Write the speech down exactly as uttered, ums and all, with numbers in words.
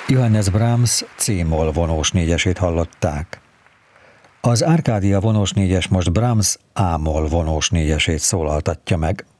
Johannes Brahms C-moll vonós négyesét hallották. Az Árkádia vonós négyes most Brahms A-moll vonós négyesét szólaltatja meg.